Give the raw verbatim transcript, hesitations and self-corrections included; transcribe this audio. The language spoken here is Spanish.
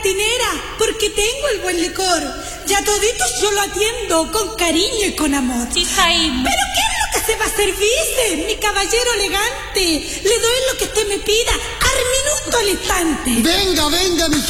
cantinera, porque tengo el buen licor. Ya toditos yo lo atiendo con cariño y con amor. Sí, Jaime. ¿Pero qué es lo que se va a servirse, mi caballero elegante? Le doy lo que usted me pida, al minuto, al instante. Venga, venga, mi